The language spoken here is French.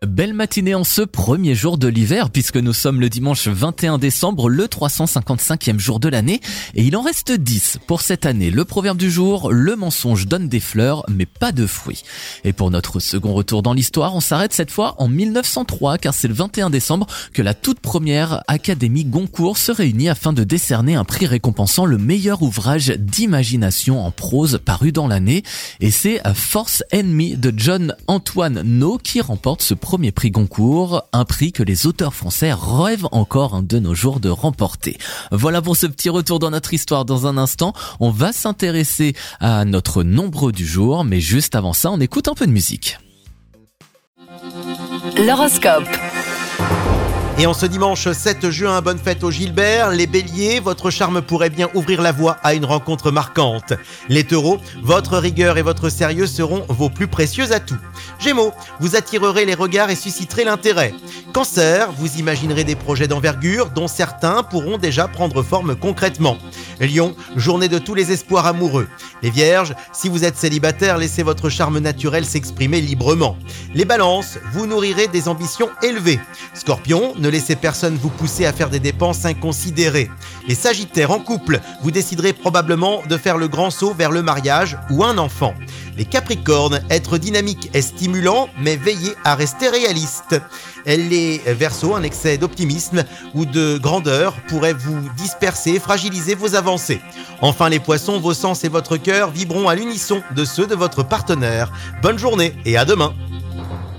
Belle matinée en ce premier jour de l'hiver puisque nous sommes le dimanche 21 décembre, le 355e jour de l'année et il en reste 10 pour cette année. Le proverbe du jour, le mensonge donne des fleurs mais pas de fruits. Et pour notre second retour dans l'histoire, on s'arrête cette fois en 1903 car c'est le 21 décembre que la toute première Académie Goncourt se réunit afin de décerner un prix récompensant le meilleur ouvrage d'imagination en prose paru dans l'année et c'est Force Ennemie de John Antoine No qui remporte ce premier prix Goncourt, un prix que les auteurs français rêvent encore de nos jours de remporter. Voilà pour ce petit retour dans notre histoire. Dans un instant, on va s'intéresser à notre nombre du jour, mais juste avant ça, on écoute un peu de musique. L'horoscope. Et en ce dimanche 7 juin, bonne fête aux Gilbert. Les Béliers, votre charme pourrait bien ouvrir la voie à une rencontre marquante. Les Taureaux, votre rigueur et votre sérieux seront vos plus précieux atouts. Gémeaux, vous attirerez les regards et susciterez l'intérêt. Cancer, vous imaginerez des projets d'envergure dont certains pourront déjà prendre forme concrètement. Lion, journée de tous les espoirs amoureux. Les Vierges, si vous êtes célibataire, laissez votre charme naturel s'exprimer librement. Les Balances, vous nourrirez des ambitions élevées. Scorpion, ne laissez personne vous pousser à faire des dépenses inconsidérées. Les Sagittaires en couple, vous déciderez probablement de faire le grand saut vers le mariage ou un enfant. Les Capricornes, être dynamique est stimulant, mais veillez à rester réaliste. Les Verseaux, un excès d'optimisme ou de grandeur pourrait vous disperser et fragiliser vos avancées. Enfin les Poissons, vos sens et votre cœur vibreront à l'unisson de ceux de votre partenaire. Bonne journée et à demain.